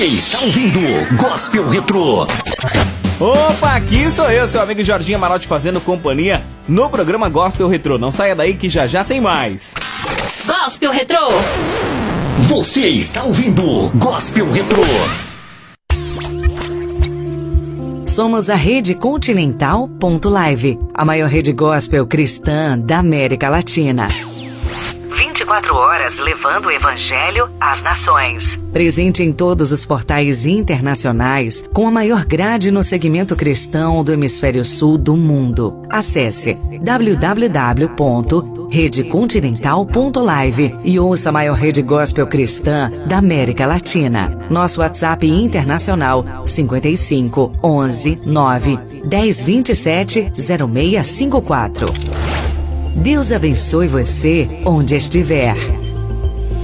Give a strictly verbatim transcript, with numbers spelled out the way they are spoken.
Você está ouvindo Gospel Retrô. Opa, aqui sou eu, seu amigo Jorginho Amaral, fazendo companhia no programa Gospel Retrô. Não saia daí que já já tem mais. Gospel Retrô. Você está ouvindo Gospel Retrô. Somos a Rede Continental ponto live, a maior rede gospel cristã da América Latina. vinte e quatro horas levando o Evangelho às nações. Presente em todos os portais internacionais, com a maior grade no segmento cristão do hemisfério sul do mundo. Acesse w w w ponto rede continental ponto live e ouça a maior rede gospel cristã da América Latina. Nosso WhatsApp internacional cinquenta e cinco, onze, nove, dez, vinte e sete, zero seis cinco quatro. Deus abençoe você onde estiver.